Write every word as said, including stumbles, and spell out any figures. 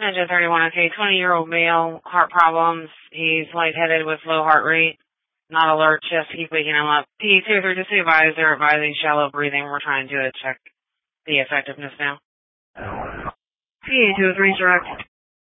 Ninja thirty-one, okay, twenty-year-old male, heart problems. He's lightheaded with low heart rate. Not alert, just keep waking him up. P two three, just advise, they're advising shallow breathing. We're trying to check the effectiveness now. P two three, direct.